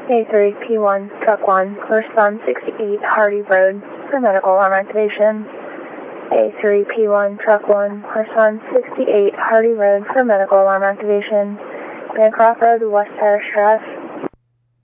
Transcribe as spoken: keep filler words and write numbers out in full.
A three P one, Truck one, correspond sixty-eight Hardy Road for medical alarm activation. A three P one, Truck one, correspond sixty-eight Hardy Road for medical alarm activation. Bancroft Road, West Parish Drive.